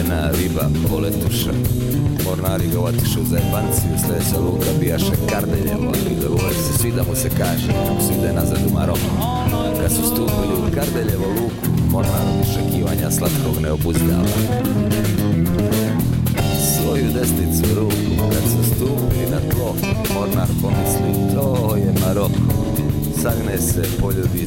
Ledena riba poletuša. Mornari ga otišu za jebanciju, sljedeća luka bijaše Kardeljevo, ali dogovori se svi da mu se kaže, kako se ide nazad u Maroko. Kad su stupili u Kardeljevo luku, mornar od iščekivanja slatkog ne obuzdava. Svoju desnicu ruku, kad su stupili na tlo, mornar pomisli, to je Maroko. Sagne se, poljubi